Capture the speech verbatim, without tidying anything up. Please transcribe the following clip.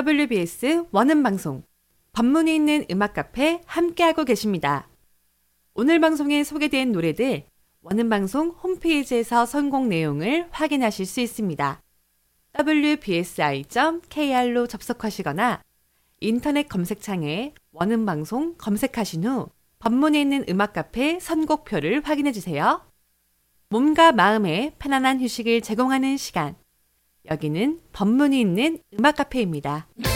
더블유비에스 원음방송 법문이 있는 음악 카페 함께하고 계십니다. 오늘 방송에 소개된 노래들 원음방송 홈페이지에서 선곡 내용을 확인하실 수 있습니다. 더블유비에스아이 닷 케이알로 접속하시거나 인터넷 검색창에 원음방송 검색하신 후 법문이 있는 음악 카페 선곡표를 확인해주세요. 몸과 마음에 편안한 휴식을 제공하는 시간. 여기는 법문이 있는 음악 카페입니다.